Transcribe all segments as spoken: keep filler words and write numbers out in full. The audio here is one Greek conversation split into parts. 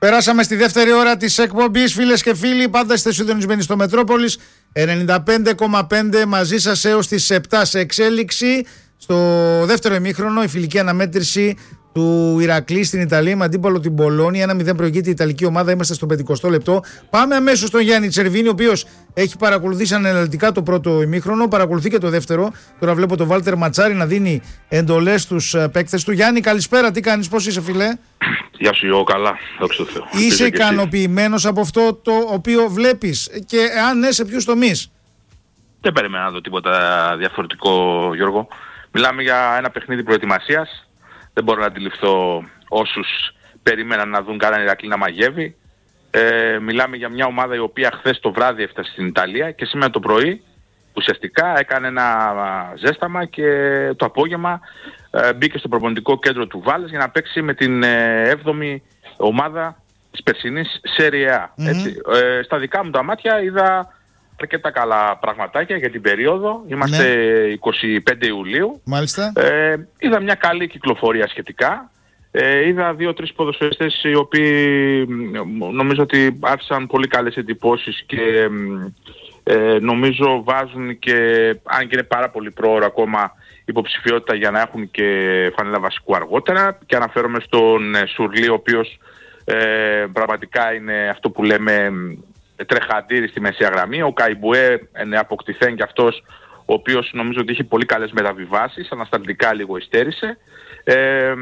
Περάσαμε στη δεύτερη ώρα της εκπομπής, φίλες και φίλοι. Πάντα είστε συντονισμένοι στο Μετρόπολης ενενήντα πέντε κόμμα πέντε, μαζί σας έως τις επτά σε εξέλιξη. Στο δεύτερο ημίχρονο η φιλική αναμέτρηση του Ηρακλή στην Ιταλία με αντίπαλο την Μπολόνια. ένα μηδέν προηγείται η Ιταλική ομάδα. Είμαστε στο πενηκοστό λεπτό. Πάμε αμέσως στον Γιάννη Τσερβίνη, ο οποίος έχει παρακολουθήσει αναλυτικά το πρώτο ημίχρονο. Παρακολουθεί και το δεύτερο. Τώρα βλέπω τον Βάλτερ Ματσάρη να δίνει εντολές στους παίκτες του. Γιάννη, καλησπέρα. Τι κάνεις, πώς είσαι, φιλέ? Γεια σου, εγώ καλά. Δόξα τω Θεώ. Είσαι ικανοποιημένος από αυτό το οποίο βλέπεις? Και αν ναι, σε ποιους τομείς? Δεν περίμενα να δω τίποτα διαφορετικό, Γιώργο. Μιλάμε για ένα παιχνίδι προετοιμασίας. Δεν μπορώ να αντιληφθώ όσους περίμεναν να δουν κανέναν Ηρακλή να μαγεύει. Ε, μιλάμε για μια ομάδα η οποία χθες το βράδυ έφτασε στην Ιταλία και σήμερα το πρωί ουσιαστικά έκανε ένα ζέσταμα και το απόγευμα ε, μπήκε στο προπονητικό κέντρο του Βάλες για να παίξει με την ε, έβδομη ομάδα της περσινής Serie A. Mm-hmm. Έτσι. Ε, στα δικά μου τα μάτια είδα αρκετά καλά πραγματάκια για την περίοδο. Είμαστε ναι. εικοστή πέμπτη Ιουλίου. Μάλιστα. Ε, είδα μια καλή κυκλοφορία σχετικά. Ε, είδα δύο-τρεις ποδοσφαιριστές οι οποίοι νομίζω ότι άφησαν πολύ καλές εντυπώσεις και ε, νομίζω βάζουν και, αν και είναι πάρα πολύ πρόωρο ακόμα, υποψηφιότητα για να έχουν και φανέλα βασικού αργότερα. Και αναφέρομαι στον ε, Σουρλί, ο οποίος ε, πραγματικά είναι αυτό που λέμε τρεχαντήρι στη μεσαία γραμμή. Ο Καϊμπουέ είναι αποκτηθέν και αυτός, ο οποίος νομίζω ότι είχε πολύ καλές μεταβιβάσεις, ανασταλτικά λίγο υστέρησε. Ε,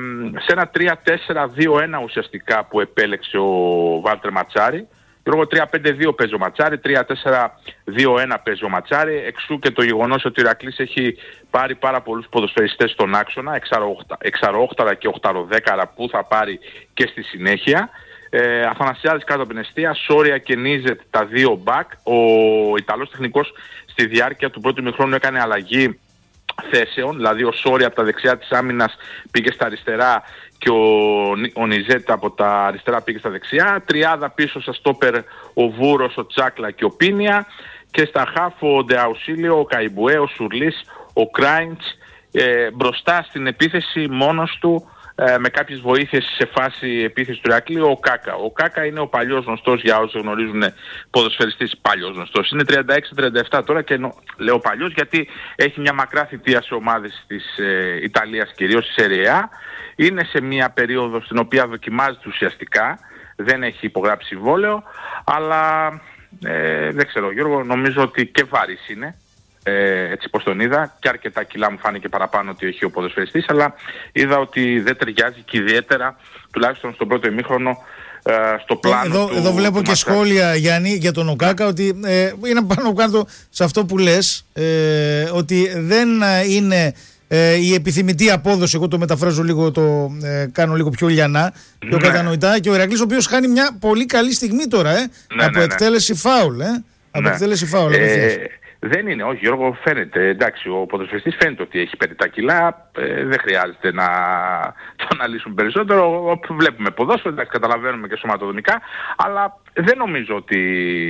σε ένα τρία τέσσερα δύο ένα ουσιαστικά που επέλεξε ο Βάλτερ Ματσάρη. Λόγω τρία πέντε δύο παίζει ο Ματσάρη, τρία τέσσερα δύο ένα παίζει ο Ματσάρη, εξού και το γεγονός ότι ο Ηρακλής έχει πάρει πάρα πολλούς ποδοσφαιριστές στον άξονα, εξαροχτάρα και οχταροδέκαρα που θα πάρει και στη συνέχεια. Ε, Αθανασιάδης κάτω από την εστία, Σόρια και Νίζετ τα δύο μπακ. Ο Ιταλός τεχνικός στη διάρκεια του πρώτου ημιχρόνου έκανε αλλαγή θέσεων, δηλαδή ο Σόρια από τα δεξιά της άμυνας πήγε στα αριστερά και ο, ο Νιζέτ από τα αριστερά πήγε στα δεξιά. Τριάδα πίσω στα στόπερ ο Βούρος, ο Τσάκλα και ο Πίνια, και στα χάφ ο Ντεαουσίλιο, ο Καϊμπουέ, ο Σουρλής, ο Κράιντς. Ε, μπροστά στην επίθεση μόνος του, με κάποιες βοήθειες σε φάση επίθεση του Ηρακλή, ο Κάκα. Ο Κάκα είναι ο παλιός γνωστός, για όσοι γνωρίζουν ποδοσφαιριστής, παλιός γνωστός. Είναι τριάντα έξι τριάντα επτά τώρα και νο... λέω παλιός γιατί έχει μια μακρά θητεία σε ομάδες της ε, Ιταλίας, κυρίως στη Serie A. Είναι σε μια περίοδο στην οποία δοκιμάζεται ουσιαστικά, δεν έχει υπογράψει συμβόλαιο, αλλά ε, δεν ξέρω, Γιώργο, νομίζω ότι και βάρης είναι. Ε, έτσι πως τον είδα, και αρκετά κιλά μου φάνηκε παραπάνω ότι έχει ο ποδοσφαιριστής, αλλά είδα ότι δεν ταιριάζει και ιδιαίτερα, τουλάχιστον στον πρώτο ημίχρονο, ε, στο πλάνο εδώ, του. Εδώ βλέπω του και Ματσάρη. Σχόλια, Γιάννη, για τον Οκάκα, ότι ε, είναι πάνω κάτω σε αυτό που λες, ε, ότι δεν είναι ε, η επιθυμητή απόδοση. Εγώ το μεταφράζω λίγο, το ε, κάνω λίγο πιο λιανά, πιο ναι. κατανοητά, και ο Ηρακλής, ο οποίος χάνει μια πολύ καλή στιγμή τώρα, ε, ναι, από ναι, εκτέλεση ναι. φάουλ, ε, από ναι. εκτέλεση φάουλ. Ε, Δεν είναι, όχι Γιώργο, φαίνεται, εντάξει, ο ποδοσφαιριστής φαίνεται ότι έχει περί τα κιλά, ε, δεν χρειάζεται να το αναλύσουμε περισσότερο, βλέπουμε ποδόσφαιρο, εντάξει, καταλαβαίνουμε και σωματοδομικά, αλλά δεν νομίζω ότι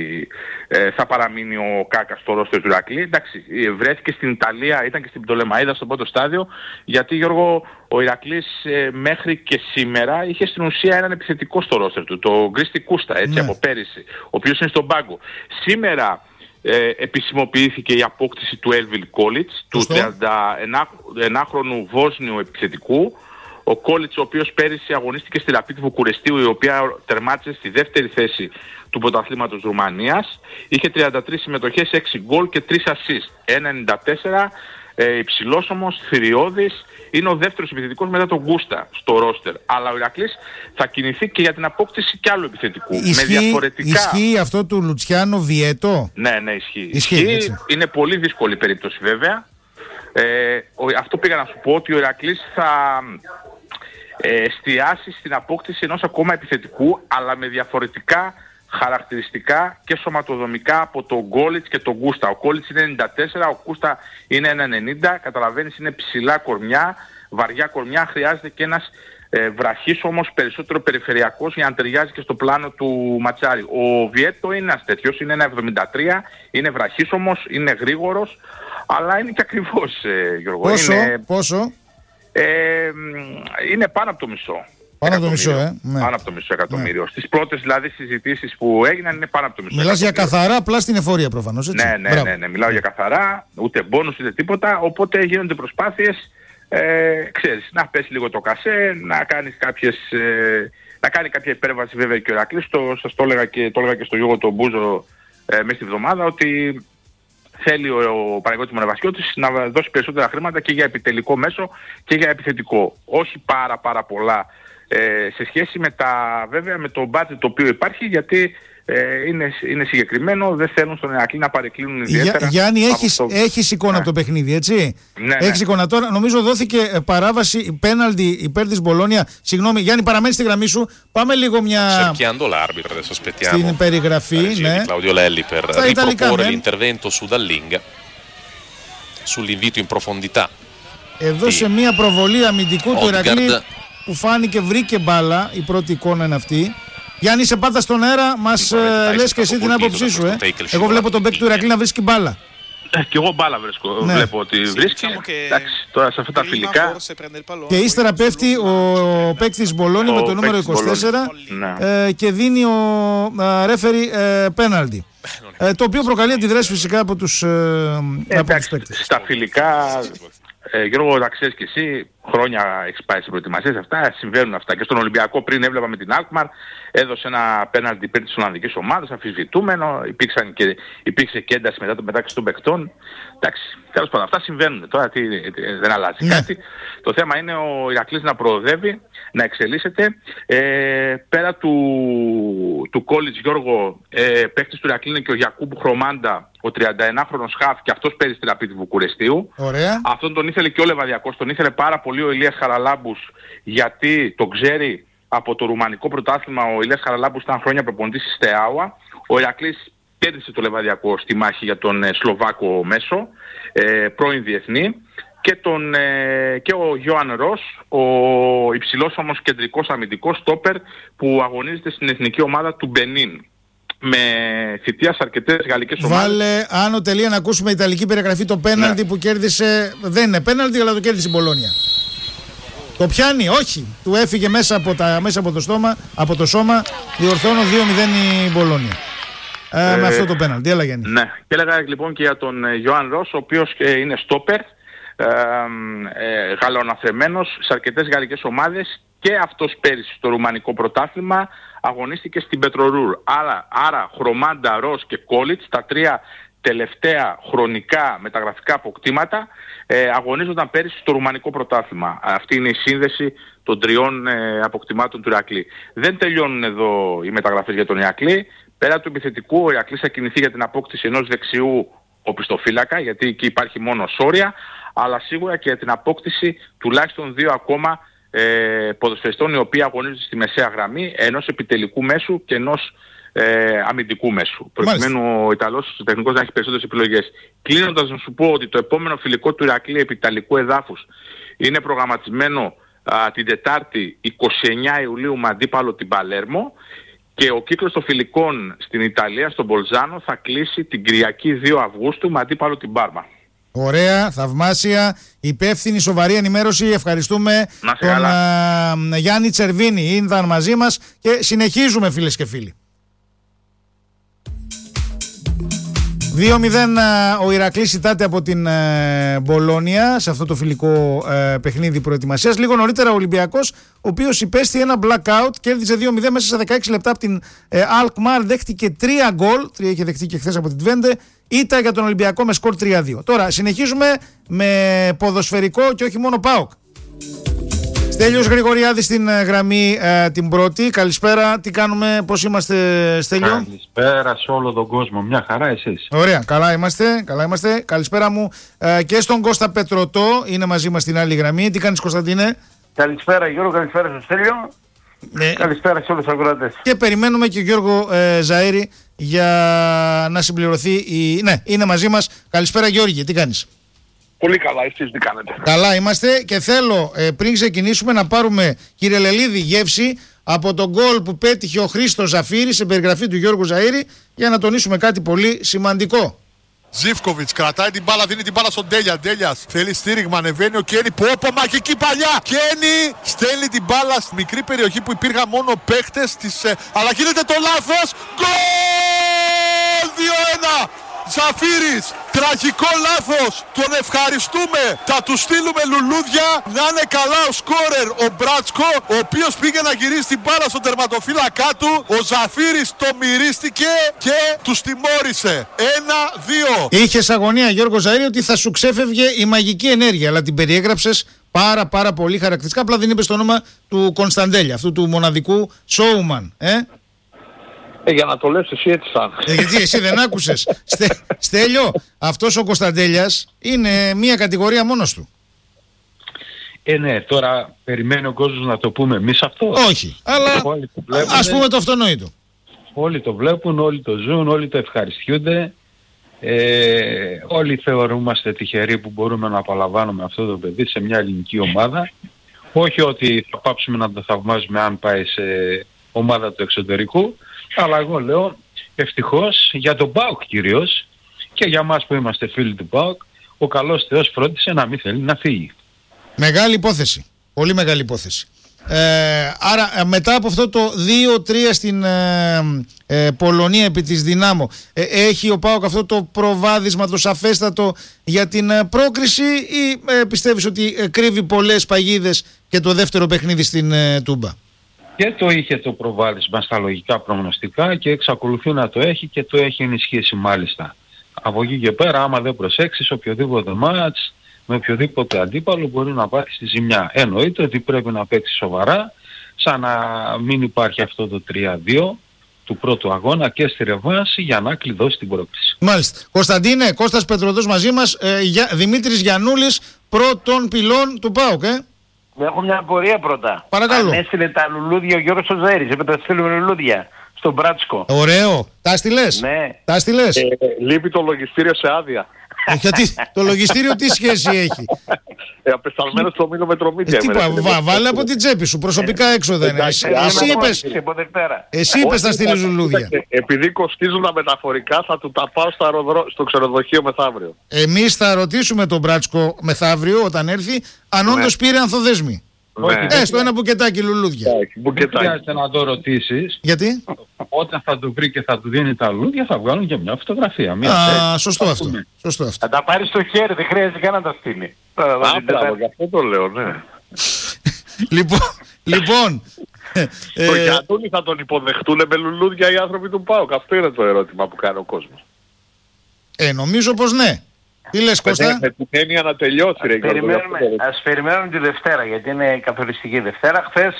ε, θα παραμείνει ο Κάκα στο ρόστερ του Ηρακλή. Εντάξει, βρέθηκε στην Ιταλία, ήταν και στην Πτολεμαΐδα στο πρώτο στάδιο, γιατί Γιώργο, ο Ηρακλής ε, μέχρι και σήμερα είχε στην ουσία έναν επιθετικό στο ρόστερ του, το Γκρίστη Κούστα, έτσι, ναι. από πέρυσι, ο οποίος είναι στον πάγκο. Σήμερα Ε, επισημοποιήθηκε η απόκτηση του Έλβιλ Κόλιτς, του τριάντα ενάχρονου Βόσνιου επιθετικού. Ο Κόλιτς, ο οποίος πέρυσι αγωνίστηκε στη Ραπίτ Βουκουρεστίου, η οποία τερμάτισε στη δεύτερη θέση του πρωταθλήματος Ρουμανίας. Είχε τριάντα τρεις συμμετοχές, έξι γκολ και τρία ασίστ. ένα ενενήντα τέσσερα, ε, υψηλός όμως, θηριώδης. Είναι ο δεύτερος επιθετικός μετά τον Γκούστα στο ρόστερ. Αλλά ο Ηρακλής θα κινηθεί και για την απόκτηση κι άλλου επιθετικού. Ισχύει, με διαφορετικά... ισχύει αυτό του Λουτσιάνο Βιέτο? Ναι, ναι, ισχύει. ισχύει, ισχύει. Είναι πολύ δύσκολη περίπτωση βέβαια. Ε, ο, αυτό πήγα να σου πω, ότι ο Ηρακλής θα ε, εστιάσει στην απόκτηση ενός ακόμα επιθετικού, αλλά με διαφορετικά χαρακτηριστικά και σωματοδομικά από τον Γκόλιτς και τον Γκούστα. Ο Γκόλιτς είναι ενενήντα τέσσερα, ο Γκούστα είναι ένα ενενήντα, καταλαβαίνεις, είναι ψηλά κορμιά, βαριά κορμιά, χρειάζεται και ένας ε, βραχής όμως περισσότερο περιφερειακός για να ταιριάζει και στο πλάνο του Ματσάρη. Ο Βιέτο είναι ένας τέτοιος, είναι ένα εβδομήντα τρία, είναι βραχής όμως, είναι γρήγορος, αλλά είναι και ακριβώς, ε, Γιώργο. Πόσο, είναι, πόσο? Ε, είναι πάνω από το μισό. Πάνω από το μισό, ε. Ναι. Πάνω από το μισό εκατομμύριο. Ναι. Στις πρώτες δηλαδή συζητήσεις που έγιναν είναι πάνω από το μισό. Μιλάς για καθαρά, απλά στην εφορία προφανώς, έτσι. Ναι, ναι, ναι, ναι. Μιλάω ναι. για καθαρά, ούτε μπόνους ούτε τίποτα. Οπότε γίνονται προσπάθειες, ε, ξέρεις, να πέσει λίγο το κασέ, να κάνεις κάποιες. Ε, να κάνει κάποια υπέρβαση βέβαια και ο Ηρακλής. Το, σας το έλεγα και, το έλεγα και στο Γιώργο τον Μπούζο ε, μέσα στη βδομάδα ότι θέλει ο, ο Παναγιώτης Μονεβασιώτης να δώσει περισσότερα χρήματα και για επιτελικό μέσο και για επιθετικό. Όχι πάρα πάρα πολλά ε, σε σχέση με τα, βέβαια με το budget το οποίο υπάρχει, γιατί ε, είναι, είναι συγκεκριμένο, δεν θέλουν στον Ηρακλή να παρεκκλίνουν ιδιαίτερα. Για, Γιάννη, έχεις, το... έχεις εικόνα ναι. από το παιχνίδι, έτσι. Ναι, έχεις ναι. εικόνα τώρα. Νομίζω δόθηκε παράβαση πέναλτι υπέρ της Μπολόνια. Συγγνώμη, Γιάννη, παραμένει στη γραμμή σου. Πάμε λίγο μια. Στην περιγραφή. Ναι. Claudio Lelli per Στα riproporre ναι. l'intervento su Dallinga sull'invito in profondità. Εδώ σε μια προβολή αμυντικού του Ηρακλή που φάνηκε, βρήκε μπάλα. Η πρώτη εικόνα είναι αυτή. Γιάννη, είσαι πάντα στον αέρα, μας ε, λες και εσύ την άποψή σου. Ε. Εγώ βλέπω τον παίκτη του Ηρακλή να βρίσκει μπάλα. Ε, και εγώ μπάλα βρίσκω. Ναι. Βλέπω ότι βρίσκει. Εντάξει, τώρα σε αυτά τα φιλικά. Και ύστερα πέφτει ο παίκτης της Μπολόνια με το νούμερο είκοσι τέσσερα ναι. ε, και δίνει ο ε, ρέφερι ε, πέναλτι. Ε, το οποίο προκαλεί αντιδράσεις φυσικά από τους, ε, ε, από τους παίκτες. Στα φιλικά, ε, Γιώργο, τα ξέρεις και εσύ, χρόνια έχεις πάει σε προετοιμασίες, αυτά συμβαίνουν αυτά. Και στον Ολυμπιακό πριν έβλεπα με την Alkmaar, έδωσε ένα πέναλτι υπέρ της Ολλανδικής ομάδας, αμφισβητούμενο, υπήρξαν και, υπήρξε και ένταση μετά το μεταξύ των παικτών. Εντάξει, τέλος πάντων, αυτά συμβαίνουν. Τώρα τι, δεν αλλάζει ναι. κάτι. Το θέμα είναι ο Ηρακλής να προοδεύει, να εξελίσσεται. Ε, πέρα του, του Κόλιτς, Γιώργο, ε, παίκτης του Ηρακλή είναι και ο Γιακούμπου Χρωμάντα, ο τριανταενάχρονος χαφ, και αυτός παίζει στη Ραπίδη Βουκουρεστίου. Ωραία. Αυτόν τον ήθελε και ο Λεβαδιακός, τον ήθελε πάρα πολύ ο Ηλίας Χαραλάμπους, γιατί τον ξέρει από το ρουμανικό πρωτάθλημα. Ο Ηλίας Χαραλάμπους ήταν χρόνια προπονητής στη Στεάουα. Ο Ηρακλής κέρδισε το Λεβαδιακό στη μάχη για τον ε, Σλοβάκο μέσο, ε, πρώην διεθνή. Και, τον, ε, και ο Γιώαν Ρος, ο υψηλός όμως κεντρικός αμυντικός στόπερ που αγωνίζεται στην εθνική ομάδα του Μπενίν. Με θητεία σε αρκετές γαλλικές ομάδες. Βάλε άνω τελεία να ακούσουμε ιταλική περιγραφή, το πέναλτι ναι. που κέρδισε. Δεν είναι πέναλτι, αλλά το κέρδισε η Μπολόνια. Το πιάνει, όχι. Του έφυγε μέσα από, τα, μέσα από το στόμα, από το σώμα. Διορθώνω δύο μηδέν η Μπολόνια. Ε, ε, με αυτό το πέναλτι. Έλα Γιάννη. Ναι. Και έλεγα λοιπόν και για τον Γιώαν Ρος, ο οποίος ε, είναι στόπερ, ε, ε, γαλλοαναθρεμένος σε αρκετές γαλλικές ομάδες, και αυτός πέρυσι στο ρουμανικό πρωτάθλημα αγωνίστηκε στην Πετρορούρ. Άρα, άρα Χρωμάντα, Ρος και Κόλιτς, τα τρία τελευταία χρονικά μεταγραφικά αποκτήματα, ε, αγωνίζονταν πέρυσι στο ρουμανικό πρωτάθλημα. Αυτή είναι η σύνδεση των τριών ε, αποκτημάτων του Ηρακλή. Δεν τελειώνουν εδώ οι μεταγραφές για τον Ηρακλή. Πέρα του επιθετικού, ο Ηρακλής θα κινηθεί για την απόκτηση ενός δεξιού οπισθοφύλακα, γιατί εκεί υπάρχει μόνο Σόρια, αλλά σίγουρα και για την απόκτηση τουλάχιστον δύο ακόμα ε, ποδοσφαιριστών οι οποίοι αγωνίζονται στη μεσαία γραμμή, ενός επιτελικού μέσου και ενός ε, αμυντικού μέσου. Προκειμένου ο Ιταλός τεχνικός να έχει περισσότερες επιλογές. Κλείνοντας, να σου πω ότι το επόμενο φιλικό του Ηρακλή επί ιταλικού εδάφους είναι προγραμματισμένο α, την Τετάρτη είκοσι εννέα Ιουλίου με αντίπαλο την Παλέρμο, και ο κύκλος των φιλικών στην Ιταλία, στον Μπολζάνο, θα κλείσει την Κυριακή δύο Αυγούστου με αντίπαλο την Πάρμα. Ωραία, θαυμάσια, υπεύθυνη, σοβαρή ενημέρωση. Ευχαριστούμε τον α, Γιάννη Τσερβίνη, ήταν μαζί μας και συνεχίζουμε, φίλες και φίλοι. δύο μηδέν ο Ηρακλής ητάται από την ε, Μπολόνια σε αυτό το φιλικό ε, παιχνίδι προετοιμασίας. Λίγο νωρίτερα ο Ολυμπιακός, ο οποίος υπέστη ένα blackout, κέρδισε δύο μηδέν μέσα σε δεκαέξι λεπτά από την ε, Alkmaar, δέχτηκε τρία γκολ, τρία είχε δεχτεί και χθες από την Twente, ήττα για τον Ολυμπιακό με σκορ τρία δύο. Τώρα συνεχίζουμε με ποδοσφαιρικό και όχι μόνο ΠΑΟΚ. Στέλιος Γρηγοριάδης στην γραμμή ε, την πρώτη. Καλησπέρα, τι κάνουμε, πώς είμαστε Στέλιο? Καλησπέρα σε όλο τον κόσμο, μια χαρά εσείς? Ωραία, καλά είμαστε, καλά είμαστε. Καλησπέρα μου ε, και στον Κώστα Πετρωτό, είναι μαζί μας στην άλλη γραμμή. Τι κάνεις Κωνσταντίνε? Καλησπέρα Γιώργο, καλησπέρα στο Στέλιο. Ναι. Καλησπέρα σε όλους τους ακροατές. Και περιμένουμε και Γιώργο ε, Ζαΐρη για να συμπληρωθεί η... Ναι, είναι μαζί μας. Καλησπέρα Γιώργη, τι κάνεις? Πολύ καλά, εσείς τι κάνετε? Καλά είμαστε και θέλω ε, πριν ξεκινήσουμε να πάρουμε, κύριε Λελίδη, γεύση από τον γκολ που πέτυχε ο Χρήστος Ζαφύρης σε περιγραφή του Γιώργου Ζαΐρη, για να τονίσουμε κάτι πολύ σημαντικό. Ζίβκοβιτς κρατάει την μπάλα, δίνει την μπάλα στον Ντέλια. Ντέλιας θέλει στήριγμα, ανεβαίνει ο Κένι. Πόπο, μαγική παλιά! Κένι στέλνει την μπάλα στη μικρή περιοχή που υπήρχαν μόνο παίχτες της. Ε, αλλά γίνεται το λάθος. Γκολ! δύο ένα! Ζαφύρης, τραγικό λάθος, τον ευχαριστούμε, θα του στείλουμε λουλούδια, να είναι καλά ο σκόρερ ο Μπράτσκο, ο οποίος πήγε να γυρίσει την μπάλα στον τερματοφύλακά του, ο Ζαφύρης το μυρίστηκε και τους τιμώρησε. ένα δύο. Είχες αγωνία, Γιώργο Ζαΐρη, ότι θα σου ξέφευγε η μαγική ενέργεια, αλλά την περιέγραψες πάρα πάρα πολύ χαρακτηριστικά, απλά δεν είπες το όνομα του Κωνσταντέλια, αυτού του μοναδικού showman, ε? Ε, για να το λες εσύ έτσι σαν. Ε, γιατί εσύ δεν άκουσες. Στε, Στέλιο, αυτός ο Κωνσταντέλιας είναι μία κατηγορία μόνος του. Ε, ναι, τώρα περιμένει ο κόσμος να το πούμε εμείς αυτό. Όχι, αλλά βλέπουν, ας πούμε το αυτονόητο. Όλοι το βλέπουν, όλοι το ζουν, όλοι το ευχαριστιούνται. Ε, όλοι θεωρούμαστε τυχεροί που μπορούμε να απολαμβάνουμε αυτό το παιδί σε μια ελληνική ομάδα. Όχι ότι θα πάψουμε να το θαυμάζουμε αν πάει σε ομάδα του εξωτερικού. Αλλά εγώ λέω ευτυχώς για τον ΠΑΟΚ κυρίως και για μας που είμαστε φίλοι του ΠΑΟΚ, ο καλός Θεός φρόντισε να μην θέλει να φύγει. Μεγάλη υπόθεση. Πολύ μεγάλη υπόθεση. Ε, άρα μετά από αυτό το δύο τρία στην ε, ε, Πολωνία επί της Δυνάμω, ε, έχει ο ΠΑΟΚ αυτό το προβάδισμα το σαφέστατο για την ε, πρόκριση ή ε, πιστεύεις ότι ε, κρύβει πολλές παγίδες και το δεύτερο παιχνίδι στην ε, Τούμπα? Και το είχε το προβάδισμα στα λογικά προγνωστικά και εξακολουθεί να το έχει και το έχει ενισχύσει μάλιστα. Από εκεί και πέρα, άμα δεν προσέξεις, οποιοδήποτε μάτς με οποιοδήποτε αντίπαλο μπορεί να πάρει στη ζημιά. Εννοείται ότι πρέπει να παίξει σοβαρά, σαν να μην υπάρχει αυτό το τρία δύο του πρώτου αγώνα και στη ρεβάνση για να κλειδώσει την πρόκληση. Μάλιστα. Κωνσταντίνε, Κώστας Πετροδός μαζί μας, ε, για, Δημήτρης Γιαννούλης, πρώτων πυλών του ΠΑΟΚ, ε. Έχω μια απορία πρώτα. Παρακαλώ. Αν έστειλε τα λουλούδια ο Γιώργος Ζαΐρης, έπρεπε να στείλουμε λουλούδια στον Μπράτσκο. Ωραίο. Τα στείλες? Ναι. Τα στείλες? Ε, λείπει το λογιστήριο σε άδεια. Ε, γιατί το λογιστήριο τι σχέση έχει? Ε, απεσταλμένος στο μήνο Μετρομήτια. Ε, τι πα, βα, βάλε από την τσέπη σου, προσωπικά έξοδα είναι. Εσύ, εσύ είπες, εσύ είπες θα στείλεις λουλούδια. Επειδή κοστίζουν τα μεταφορικά θα του τα πάω στο, αεροδρό, στο ξενοδοχείο μεθαύριο. Εμείς θα ρωτήσουμε τον Μπράτσκο μεθαύριο όταν έρθει αν όντως πήρε ανθοδέσμη. Ναι. Έστω ένα μπουκετάκι λουλούδια. Δεν χρειάζεται να το ρωτήσεις. Γιατί? Όταν θα το βρει και θα του δίνει τα λουλούδια θα βγάλουν και μια φωτογραφία. Μια Α, σωστό αυτό. Σωστό αυτό. Θα τα πάρει στο χέρι, δεν χρειάζεται καν να τα στείλει. Α, μπράβο, γι' αυτό το λέω, ναι. Λοιπόν, λοιπόν. Το Γιαννούλη θα τον υποδεχτούν με λουλούδια οι άνθρωποι του ΠΑΟΚ? Αυτό είναι το ερώτημα που κάνει ο κόσμος. Ε, νομίζω πως ναι. Τι λες, Κώστα? Με την έννοια να τελειώσει, ρε. Ας περιμένουμε τη Δευτέρα, γιατί είναι καθοριστική Δευτέρα. Χθες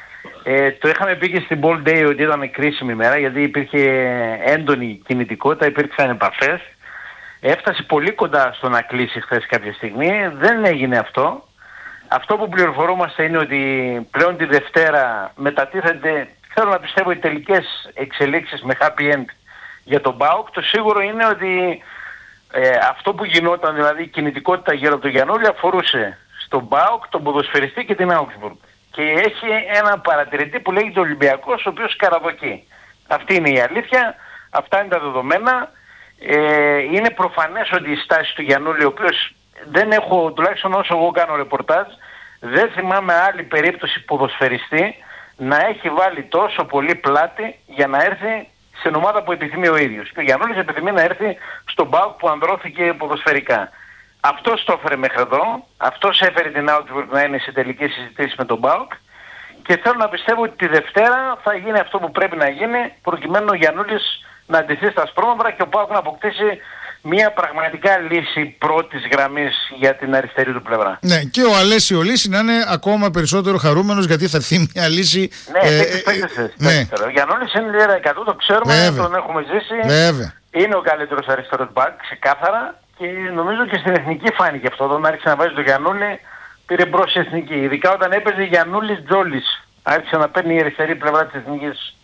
ε, το είχαμε πει και στην Ball Day ότι ήταν κρίσιμη ημέρα, γιατί υπήρχε έντονη κινητικότητα, υπήρξαν επαφές. Έφτασε πολύ κοντά στο να κλείσει χθες κάποια στιγμή. Δεν έγινε αυτό. Αυτό που πληροφορούμαστε είναι ότι πλέον τη Δευτέρα μετατίθενται, θέλω να πιστεύω, οι τελικές εξελίξεις με happy end για τον ΠΑΟΚ. Το σίγουρο είναι ότι Ε, αυτό που γινόταν, δηλαδή η κινητικότητα γύρω από τον Γιαννούλη, αφορούσε στον ΠΑΟΚ, τον ποδοσφαιριστή και την Augsburg. Και έχει ένα παρατηρητή που λέγεται Ολυμπιακός, ο οποίος καραδοκεί. Αυτή είναι η αλήθεια, αυτά είναι τα δεδομένα. Ε, είναι προφανές ότι η στάση του Γιαννούλη, ο οποίος δεν έχω, τουλάχιστον όσο εγώ κάνω ρεπορτάζ, δεν θυμάμαι άλλη περίπτωση ποδοσφαιριστή να έχει βάλει τόσο πολύ πλάτη για να έρθει στην ομάδα που επιθυμεί ο ίδιος. Και ο Γιαννούλης επιθυμεί να έρθει στον ΠΑΟΚ που ανδρώθηκε ποδοσφαιρικά. Αυτός το έφερε μέχρι εδώ, αυτός έφερε την Augsburg να είναι σε τελική συζήτηση με τον ΠΑΟΚ και θέλω να πιστεύω ότι τη Δευτέρα θα γίνει αυτό που πρέπει να γίνει προκειμένου ο Γιαννούλης να αντιθεί στα σπρώμαυρα και ο ΠΑΟΚ να αποκτήσει μια πραγματικά λύση πρώτης γραμμής για την αριστερή του πλευρά. Ναι, και ο Αλέσιο Λύση να είναι ακόμα περισσότερο χαρούμενος γιατί θα έρθει μια λύση. Ναι, ε, ε, ε, ναι. Ο Γιαννούλης είναι λίρα εκατό, το ξέρουμε, βέβαια, τον έχουμε ζήσει. Βέβαια. Είναι ο καλύτερος αριστερός μπακ, ξεκάθαρα, και νομίζω και στην εθνική φάνηκε αυτό. Όταν άρχισε να βάζει το Γιαννούλη, πήρε μπρος εθνική. Ειδικά όταν έπαιζε Γιαννούλης Τζόλης. Άρχισε να παίρνει η αριστερή πλευρά της εθνικής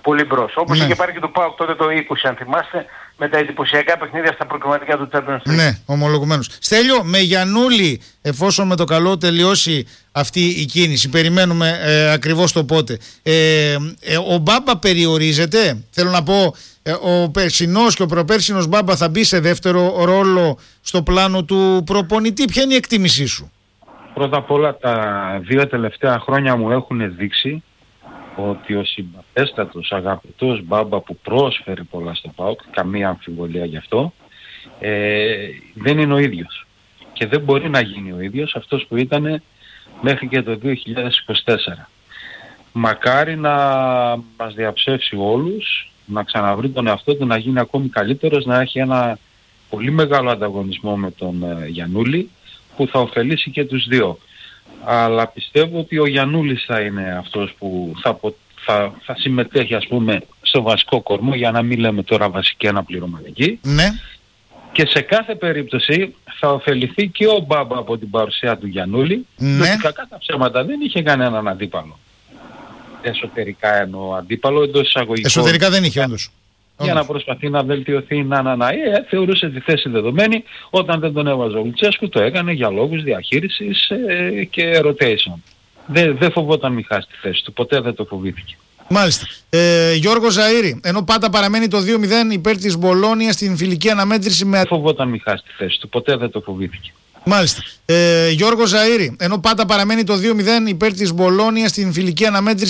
πολύ μπρος. Όπως Ναι. είχε πάρει και το ΠΑΟΚ τότε το είκοσι, αν θυμάστε, με τα εντυπωσιακά παιχνίδια στα προκριματικά του Champions League. Ναι, ομολογουμένως. Στέλιο, με Γιαννούλη, εφόσον με το καλό τελειώσει αυτή η κίνηση, περιμένουμε ε, ακριβώς το πότε. Ε, ε, ο Μπάμπα περιορίζεται, θέλω να πω, ε, ο περσινός και ο προπέρσινος Μπάμπα θα μπει σε δεύτερο ρόλο στο πλάνο του προπονητή. Ποια είναι η εκτίμησή σου? Πρώτα απ' όλα τα δύο τελευταία χρόνια μου έχουν δείξει ότι ο συμπαθέστατος, αγαπητός Μπάμπα που πρόσφερε πολλά στο ΠΑΟΚ, καμία αμφιβολία γι' αυτό, ε, δεν είναι ο ίδιος. Και δεν μπορεί να γίνει ο ίδιος αυτός που ήταν μέχρι και το δύο χιλιάδες είκοσι τέσσερα. Μακάρι να μας διαψεύσει όλους, να ξαναβρει τον εαυτό του, να γίνει ακόμη καλύτερος, να έχει ένα πολύ μεγάλο ανταγωνισμό με τον ε, Γιαννούλη, που θα ωφελήσει και τους δύο. Αλλά πιστεύω ότι ο Γιαννούλης θα είναι αυτός που θα, θα, θα συμμετέχει, ας πούμε, στο βασικό κορμό, για να μην λέμε τώρα βασική αναπληρωματική. Ναι. Και σε κάθε περίπτωση θα ωφεληθεί και ο Μπάμπα από την παρουσία του Γιαννούλη, Ναι. διότι κακά τα ψέματα δεν είχε κανέναν αντίπαλο. Εσωτερικά εννοώ αντίπαλο, εντός εισαγωγικών. Εσωτερικά δεν είχε, όντως. Για να προσπαθεί να βελτιωθεί, να, να, να, ε, θεωρούσε τη θέση δεδομένη. Όταν δεν τον έβαζε ο Λουτσέσκου, το έκανε για λόγους διαχείρισης ε, και rotation. Δεν δε φοβόταν μη χάσει τη θέση του, ποτέ δεν το φοβήθηκε. Μάλιστα. Ε, Γιώργο Ζαΐρη, ενώ πάντα παραμένει το δύο μηδέν υπέρ της Μπολόνια στην φιλική αναμέτρηση με... Δεν φοβόταν μη χάσει τη θέση του, ποτέ δεν το φοβήθηκε. Μάλιστα. Ε, Γιώργο Ζαΐρη, ενώ πάντα παραμένει το δύο μηδέν υπέρ της Μπολόνια στην φιλική αναμέτρηση